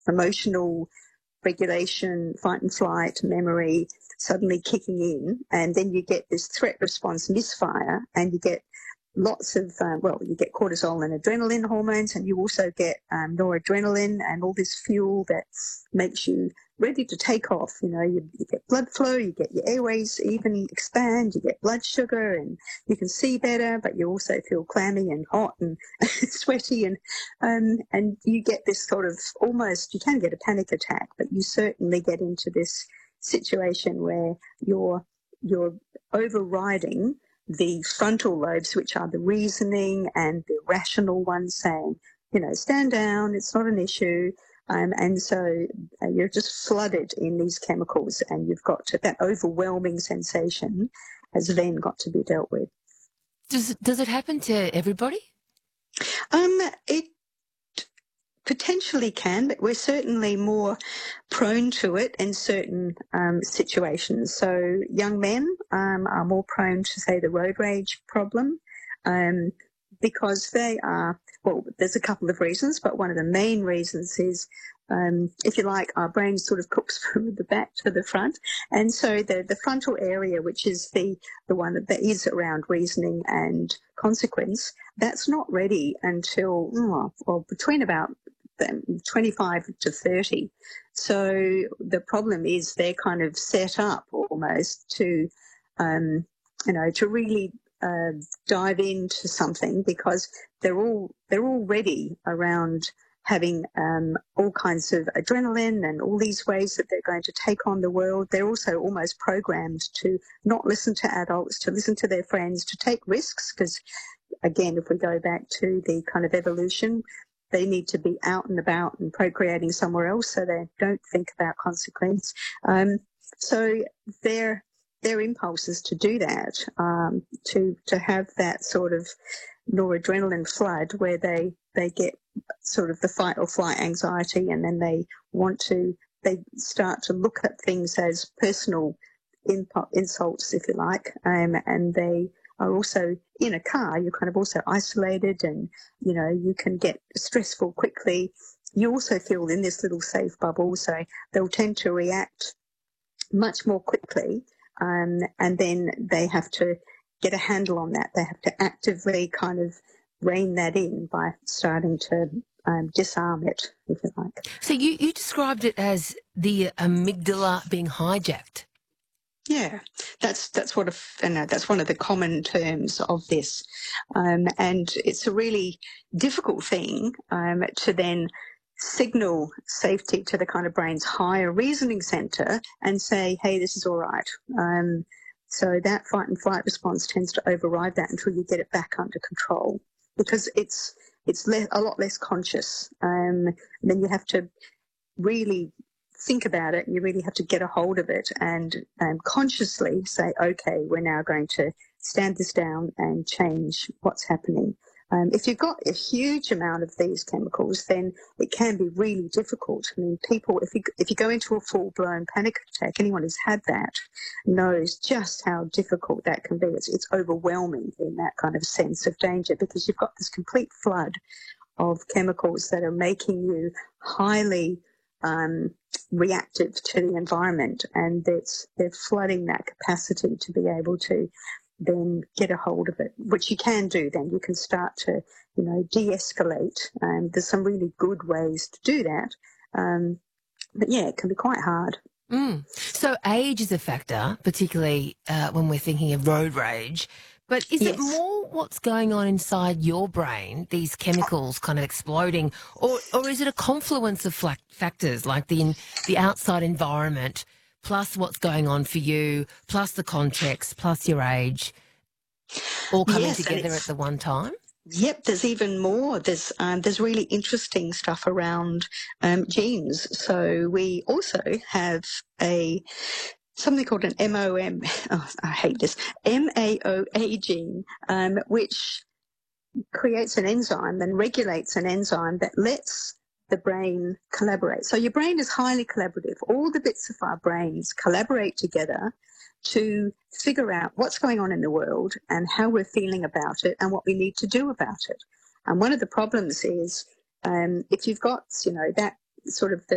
emotional regulation, fight and flight, memory suddenly kicking in, and then you get this threat response misfire, and you get lots of, you get cortisol and adrenaline hormones, and you also get noradrenaline and all this fuel that makes you ready to take off. You get blood flow, you get your airways even expand, you get blood sugar, and you can see better, but you also feel clammy and hot and sweaty, and you get this sort of almost, you can get a panic attack, but you certainly get into this situation where you're overriding the frontal lobes, which are the reasoning and the rational ones, saying, stand down, it's not an issue. And so you're just flooded in these chemicals, and you've got that overwhelming sensation has then got to be dealt with. Does it happen to everybody? It potentially can, but we're certainly more prone to it in certain situations. So young men are more prone to, say, the road rage problem because they are, there's a couple of reasons, but one of the main reasons is, if you like, our brain sort of cooks from the back to the front. And so the frontal area, which is the one that is around reasoning and consequence, that's not ready until, between about 25 to 30. So the problem is they're kind of set up almost to, to really dive into something, because they're all ready around having all kinds of adrenaline and all these ways that they're going to take on the world. They're also almost programmed to not listen to adults, to listen to their friends, to take risks, because, again, if we go back to the kind of evolution, they need to be out and about and procreating somewhere else, so they don't think about consequence. So their impulses to do that, to have that sort of noradrenaline flood where they get sort of the fight or flight anxiety, and then they start to look at things as personal insults, if you like, and they are also in a car, you're kind of also isolated, and, you can get stressful quickly. You also feel in this little safe bubble, so they'll tend to react much more quickly, and then they have to get a handle on that. They have to actively kind of rein that in by starting to disarm it, if you like. So you described it as the amygdala being hijacked. Yeah, that's one of the common terms of this, and it's a really difficult thing to then signal safety to the kind of brain's higher reasoning centre and say, hey, this is all right. So that fight and flight response tends to override that until you get it back under control, because it's a lot less conscious. And then you have to really think about it, and you really have to get a hold of it and consciously say, okay, we're now going to stand this down and change what's happening. If you've got a huge amount of these chemicals, then it can be really difficult. I mean, people, if you go into a full-blown panic attack, anyone who's had that knows just how difficult that can be. It's overwhelming in that kind of sense of danger, because you've got this complete flood of chemicals that are making you highly reactive to the environment, and they're flooding that capacity to be able to then get a hold of it, which you can do. Then you can start to, de-escalate. There's some really good ways to do that, but yeah, it can be quite hard. So age is a factor, particularly when we're thinking of road rage. But is it more what's going on inside your brain, these chemicals kind of exploding, or is it a confluence of factors like the outside environment, plus what's going on for you, plus the context, plus your age, all coming together at the one time? Yep, there's even more. There's really interesting stuff around genes. So we also have something called an MOM. Oh, I hate this. MAOA gene, which creates an enzyme and regulates an enzyme that lets the brain collaborate. So your brain is highly collaborative. All the bits of our brains collaborate together to figure out what's going on in the world and how we're feeling about it and what we need to do about it. And one of the problems is if you've got, that sort of